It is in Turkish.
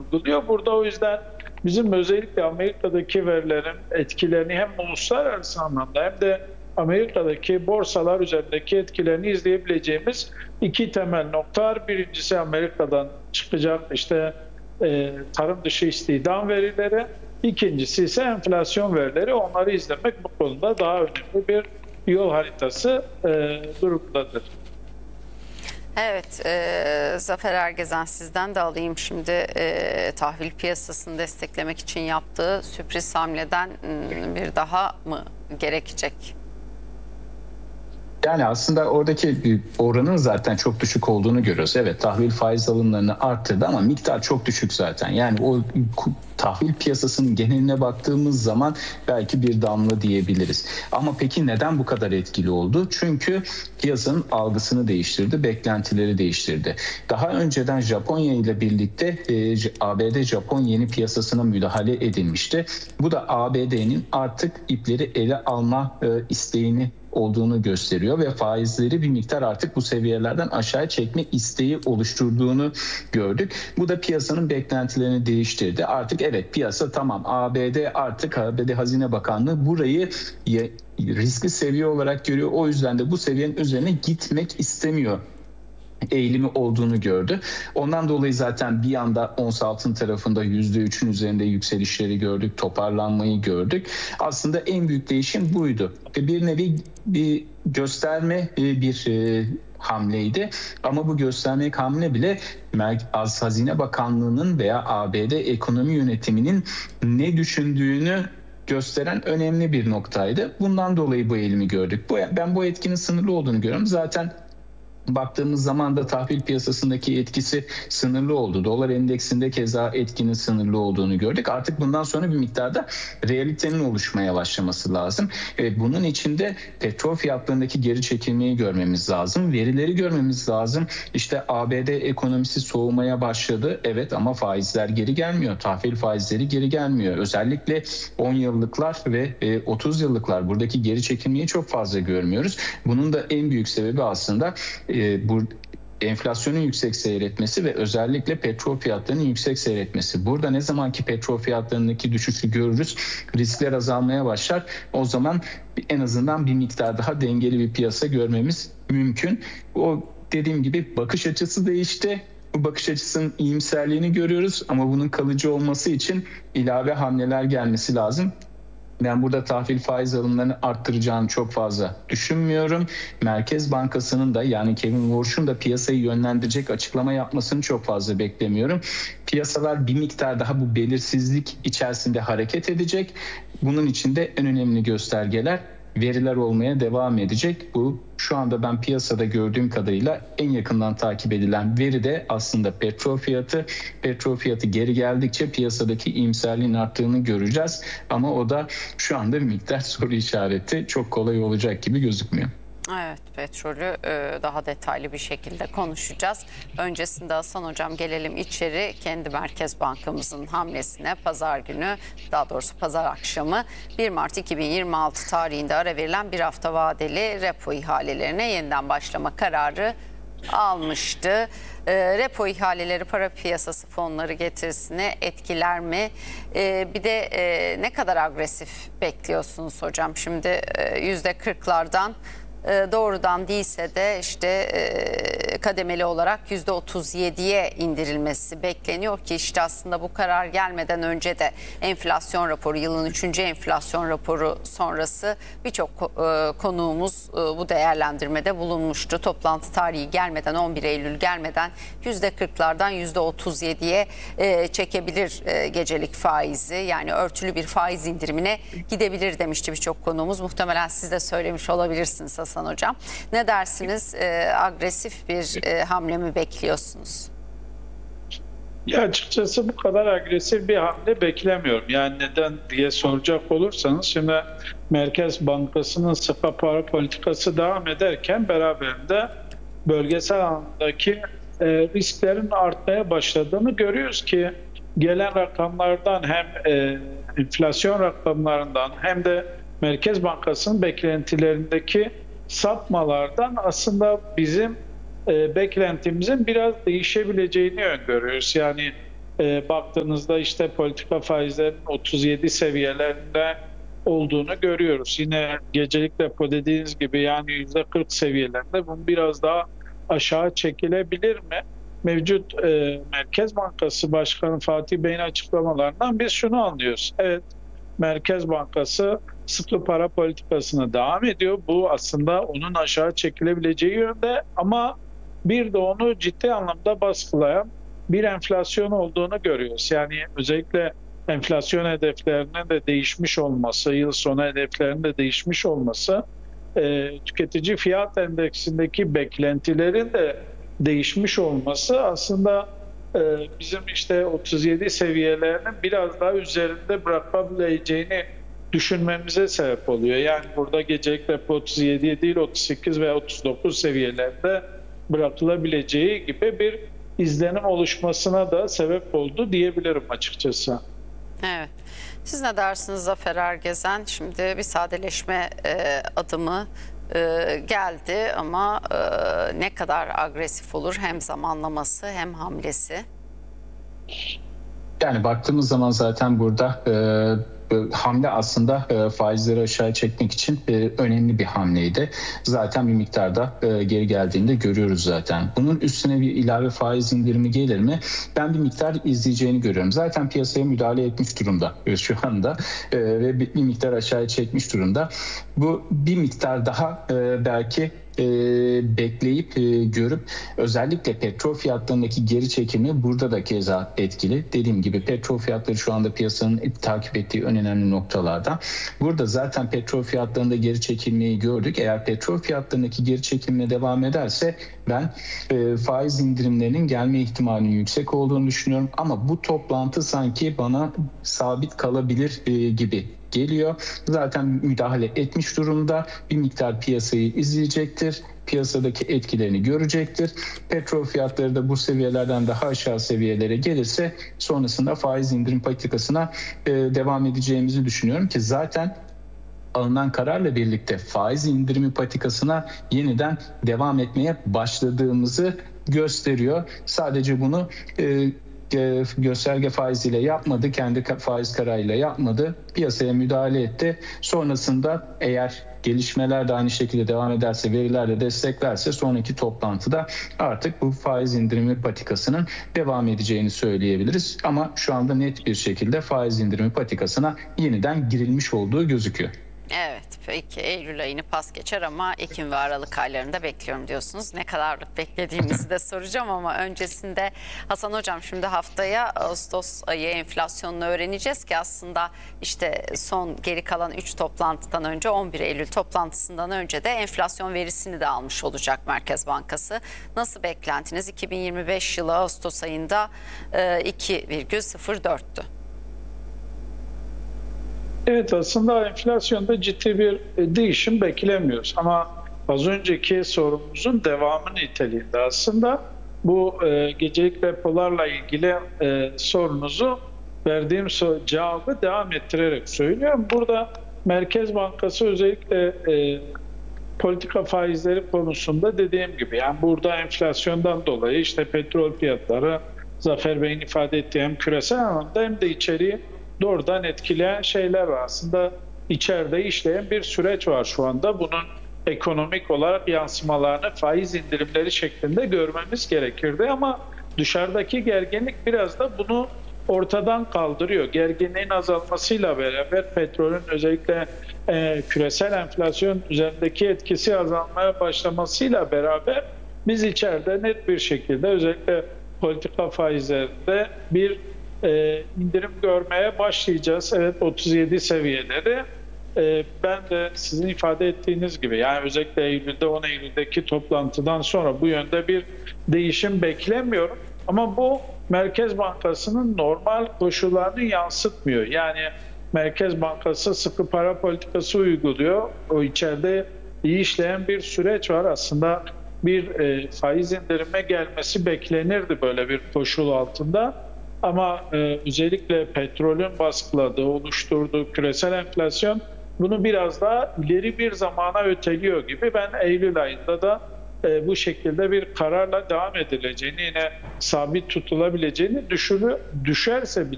vurguluyor. Burada o yüzden bizim özellikle Amerika'daki verilerin etkilerini hem uluslararası anlamda hem de Amerika'daki borsalar üzerindeki etkilerini izleyebileceğimiz iki temel nokta var. Birincisi Amerika'dan çıkacak tarım dışı istihdam verileri. İkincisi ise enflasyon verileri. Onları izlemek bu konuda daha önemli bir yol haritası durumundadır. Evet, Zafer Ergezen sizden de alayım şimdi tahvil piyasasını desteklemek için yaptığı sürpriz hamleden bir daha mı gerekecek? Yani aslında oradaki oranın zaten çok düşük olduğunu görüyoruz. Evet, tahvil faiz alımlarını arttırdı ama miktar çok düşük zaten. Yani o tahvil piyasasının geneline baktığımız zaman belki bir damla diyebiliriz. Ama peki neden bu kadar etkili oldu? Çünkü piyasanın algısını değiştirdi, beklentileri değiştirdi. Daha önceden Japonya ile birlikte ABD-Japon yeni piyasasına müdahale edilmişti. Bu da ABD'nin artık ipleri ele alma isteğini olduğunu gösteriyor ve faizleri bir miktar artık bu seviyelerden aşağı çekme isteği oluşturduğunu gördük. Bu da piyasanın beklentilerini değiştirdi. Artık evet, piyasa tamam, ABD Hazine Bakanlığı burayı riskli seviye olarak görüyor. O yüzden de bu seviyenin üzerine gitmek istemiyor eğilimi olduğunu gördü. Ondan dolayı zaten bir anda ons altın tarafında %3'ün üzerinde yükselişleri gördük, toparlanmayı gördük. Aslında en büyük değişim buydu. Bir nevi bir gösterme bir hamleydi. Ama bu göstermelik hamle bile Hazine Bakanlığı'nın veya ABD ekonomi yönetiminin ne düşündüğünü gösteren önemli bir noktaydı. Bundan dolayı bu eğilimi gördük. Ben bu etkinin sınırlı olduğunu görüyorum. Zaten baktığımız zaman da tahvil piyasasındaki etkisi sınırlı oldu. Dolar endeksinde keza etkinin sınırlı olduğunu gördük. Artık bundan sonra bir miktarda realitenin oluşmaya başlaması lazım. Bunun için de petrol fiyatlarındaki geri çekilmeyi görmemiz lazım. Verileri görmemiz lazım. İşte ABD ekonomisi soğumaya başladı. Evet, ama faizler geri gelmiyor. Tahvil faizleri geri gelmiyor. Özellikle 10 yıllıklar ve 30 yıllıklar, buradaki geri çekilmeyi çok fazla görmüyoruz. Bunun da en büyük sebebi aslında bu enflasyonun yüksek seyretmesi ve özellikle petrol fiyatlarının yüksek seyretmesi. Burada ne zaman ki petrol fiyatlarındaki düşüşü görürüz, riskler azalmaya başlar. O zaman en azından bir miktar daha dengeli bir piyasa görmemiz mümkün. O dediğim gibi bakış açısı değişti. Bu bakış açısının iyimserliğini görüyoruz ama bunun kalıcı olması için ilave hamleler gelmesi lazım. Ben burada tahvil faiz alımlarını arttıracağını çok fazla düşünmüyorum. Merkez Bankası'nın da, yani Kevin Warsh'un da piyasayı yönlendirecek açıklama yapmasını çok fazla beklemiyorum. Piyasalar bir miktar daha bu belirsizlik içerisinde hareket edecek. Bunun için de en önemli göstergeler veriler olmaya devam edecek. Bu şu anda ben piyasada gördüğüm kadarıyla en yakından takip edilen veri de aslında petrol fiyatı. Petrol fiyatı geri geldikçe piyasadaki iyimserliğin arttığını göreceğiz. Ama o da şu anda bir miktar soru işareti, çok kolay olacak gibi gözükmüyor. Evet, petrolü daha detaylı bir şekilde konuşacağız. Öncesinde Hasan Hocam gelelim içeri, kendi Merkez Bankamızın hamlesine. Pazar günü, daha doğrusu pazar akşamı 1 Mart 2026 tarihinde ara verilen bir hafta vadeli repo ihalelerine yeniden başlama kararı almıştı. Repo ihaleleri para piyasası fonları getirisini etkiler mi? Bir de ne kadar agresif bekliyorsunuz hocam? Şimdi %40'lardan doğrudan değilse de kademeli olarak %37'ye indirilmesi bekleniyor ki aslında bu karar gelmeden önce de enflasyon raporu, yılın 3. enflasyon raporu sonrası birçok konuğumuz bu değerlendirmede bulunmuştu. Toplantı tarihi gelmeden, 11 Eylül gelmeden %40'lardan %37'ye çekebilir gecelik faizi, yani örtülü bir faiz indirimine gidebilir demişti birçok konuğumuz. Muhtemelen siz de söylemiş olabilirsiniz Hasan Hocam. Ne dersiniz? Agresif bir hamle mi bekliyorsunuz? Ya açıkçası bu kadar agresif bir hamle beklemiyorum. Yani neden diye soracak olursanız, şimdi Merkez Bankası'nın sıkı para politikası devam ederken beraberinde bölgesel alandaki risklerin artmaya başladığını görüyoruz ki gelen rakamlardan, hem enflasyon rakamlarından hem de Merkez Bankası'nın beklentilerindeki sapmalardan aslında bizim beklentimizin biraz değişebileceğini öngörüyoruz. Yani baktığınızda işte politika faizlerinin 37 seviyelerinde olduğunu görüyoruz. Yine gecelik depo dediğiniz gibi yani %40 seviyelerinde, bunu biraz daha aşağı çekilebilir mi? Mevcut Merkez Bankası Başkanı Fatih Bey'in açıklamalarından biz şunu anlıyoruz. Evet, Merkez Bankası sıkı para politikasına devam ediyor. Bu aslında onun aşağı çekilebileceği yönde, ama bir de onu ciddi anlamda baskılayan bir enflasyon olduğunu görüyoruz. Yani özellikle enflasyon hedeflerinin de değişmiş olması, yıl sonu hedeflerinin de değişmiş olması, tüketici fiyat endeksindeki beklentilerin de değişmiş olması aslında bizim işte 37 seviyelerinin biraz daha üzerinde bırakabileceğini düşünmemize sebep oluyor. Yani burada gecelik depo 37 değil 38 veya 39 seviyelerde bırakılabileceği gibi bir izlenim oluşmasına da sebep oldu diyebilirim açıkçası. Evet. Siz ne dersiniz Zafer Ergezen? Şimdi bir sadeleşme adımı geldi ama ne kadar agresif olur hem zamanlaması hem hamlesi? Yani baktığımız zaman zaten burada hamle aslında faizleri aşağı çekmek için önemli bir hamleydi. Zaten bir miktarda geri geldiğinde görüyoruz zaten. Bunun üstüne bir ilave faiz indirimi gelir mi? Ben bir miktar izleyeceğini görüyorum. Zaten piyasaya müdahale etmiş durumda şu anda ve bir miktar aşağı çekmiş durumda. Bu bir miktar daha belki bekleyip görüp özellikle petrol fiyatlarındaki geri çekimi burada da keza etkili. Dediğim gibi petrol fiyatları şu anda piyasanın takip ettiği en önemli noktalardan. Burada zaten petrol fiyatlarında geri çekilmeyi gördük. Eğer petrol fiyatlarındaki geri çekilme devam ederse ben faiz indirimlerinin gelme ihtimalinin yüksek olduğunu düşünüyorum. Ama bu toplantı sanki bana sabit kalabilir gibi geliyor. Zaten müdahale etmiş durumda. Bir miktar piyasayı izleyecektir. Piyasadaki etkilerini görecektir. Petrol fiyatları da bu seviyelerden daha aşağı seviyelere gelirse sonrasında faiz indirim politikasına devam edeceğimizi düşünüyorum ki zaten alınan kararla birlikte faiz indirimi patikasına yeniden devam etmeye başladığımızı gösteriyor. Sadece bunu gösterge faiziyle yapmadı, kendi faiz kararıyla yapmadı, piyasaya müdahale etti. Sonrasında eğer gelişmeler de aynı şekilde devam ederse, veriler de desteklerse sonraki toplantıda artık bu faiz indirimi patikasının devam edeceğini söyleyebiliriz. Ama şu anda net bir şekilde faiz indirimi patikasına yeniden girilmiş olduğu gözüküyor. Evet, peki Eylül ayını pas geçer ama Ekim ve Aralık aylarında bekliyorum diyorsunuz. Ne kadarlık beklediğimizi de soracağım ama öncesinde Hasan Hocam, şimdi haftaya Ağustos ayı enflasyonunu öğreneceğiz ki aslında işte son geri kalan 3 toplantıdan önce 11 Eylül toplantısından önce de enflasyon verisini de almış olacak Merkez Bankası. Nasıl beklentiniz? 2025 yılı Ağustos ayında 2,04'tü. Evet, aslında enflasyonda ciddi bir değişim beklemiyoruz. Ama az önceki sorumuzun devamı niteliğinde aslında bu gecelik depolarla ilgili sorunuzu verdiğim cevabı devam ettirerek söylüyorum. Burada Merkez Bankası özellikle politika faizleri konusunda dediğim gibi, yani burada enflasyondan dolayı işte petrol fiyatları, Zafer Bey'in ifade ettiği hem küresel anlamda hem de içeriği doğrudan etkileyen şeyler var. Aslında içeride işleyen bir süreç var şu anda. Bunun ekonomik olarak yansımalarını faiz indirimleri şeklinde görmemiz gerekirdi ama dışarıdaki gerginlik biraz da bunu ortadan kaldırıyor. Gerginliğin azalmasıyla beraber petrolün özellikle küresel enflasyon üzerindeki etkisi azalmaya başlamasıyla beraber biz içeride net bir şekilde özellikle politika faizlerinde bir indirim görmeye başlayacağız. Evet, 37 seviyeleri. Ben de sizin ifade ettiğiniz gibi, yani özellikle Eylül'de 10 Eylül'deki toplantıdan sonra bu yönde bir değişim beklemiyorum. Ama bu Merkez Bankası'nın normal koşullarını yansıtmıyor. Yani Merkez Bankası sıkı para politikası uyguluyor. O içeride iyi işleyen bir süreç var. Aslında bir faiz indirime gelmesi beklenirdi böyle bir koşul altında. Ama özellikle petrolün baskıladığı, oluşturduğu küresel enflasyon bunu biraz daha ileri bir zamana öteliyor gibi. Ben Eylül ayında da bu şekilde bir kararla devam edileceğini, yine sabit tutulabileceğini düşerse bile